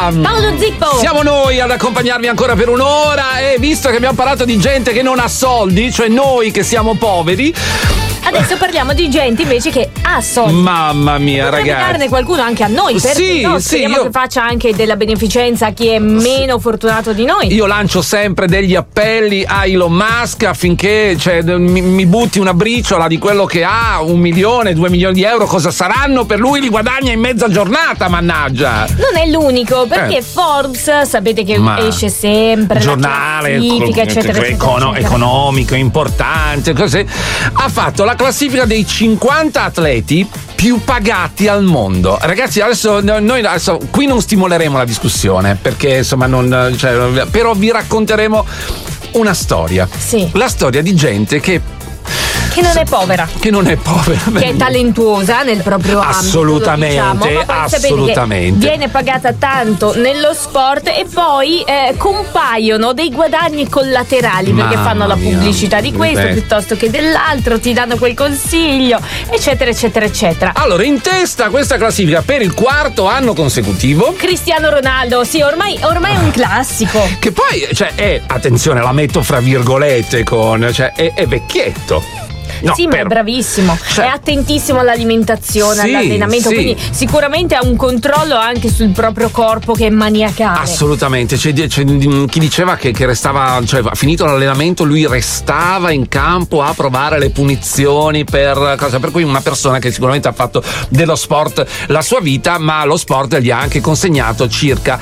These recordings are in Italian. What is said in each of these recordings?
Elisa, Paolo Zippo. Siamo noi ad accompagnarvi ancora per un'ora e visto che abbiamo parlato di gente che non ha soldi, cioè noi che siamo poveri, adesso parliamo di gente invece che ha soldi. Mamma mia, potrebbe ragazzi. darne qualcuno anche a noi, perché no? Speriamo che faccia anche della beneficenza a chi è meno fortunato di noi. Io lancio sempre degli appelli a Elon Musk affinché mi butti una briciola di quello che ha, 1 milione, 2 milioni di euro, cosa saranno per lui? Li guadagna in mezza giornata, mannaggia. Non è l'unico, perché Forbes, sapete che esce sempre giornale, la classifica, eccetera, economico, importante, così. Ha fatto la classifica dei 50 atleti più pagati al mondo. Ragazzi, adesso noi qui non stimoleremo la discussione perché insomma però vi racconteremo una storia. Sì. La storia di gente che non è povera. Che non è povera. Che è talentuosa nel proprio ambito. Assolutamente, diciamo, ma assolutamente. Viene pagata tanto nello sport e poi compaiono dei guadagni collaterali perché fanno la pubblicità di questo piuttosto che dell'altro, ti danno quel consiglio, eccetera, eccetera, eccetera. Allora, in testa questa classifica per il 4º anno consecutivo Cristiano Ronaldo, sì, ormai è un classico. Che poi, attenzione, la metto fra virgolette è vecchietto. No, sì, ma è bravissimo, è attentissimo all'alimentazione, all'allenamento, quindi sicuramente ha un controllo anche sul proprio corpo che è maniacale. Assolutamente, c'è chi diceva che restava, finito l'allenamento lui restava in campo a provare le punizioni per cui una persona che sicuramente ha fatto dello sport la sua vita, ma lo sport gli ha anche consegnato circa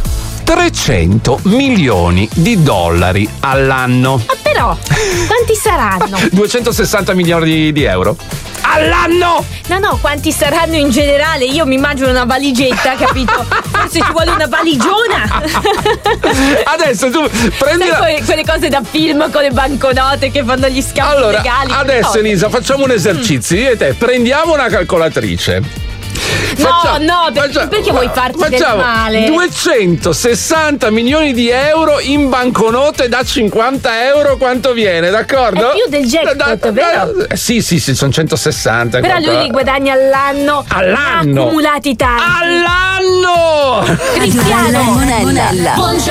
300 milioni di dollari all'anno. Ma però, quanti saranno? 260 milioni di euro all'anno! No, quanti saranno in generale? Io mi immagino una valigetta, capito? Forse ci vuole una valigiona. Adesso tu prendi quelle cose da film con le banconote che fanno gli scambi legali. Adesso Elisa, facciamo un esercizio. Io e te prendiamo una calcolatrice. Perché vuoi farti del male? 260 milioni di euro in banconote da 50 euro, quanto viene, d'accordo? È più del jackpot, vero? Sì, sono 160. Però lui li guadagna all'anno. Accumulati tanti. All'anno! Cristiano Monella.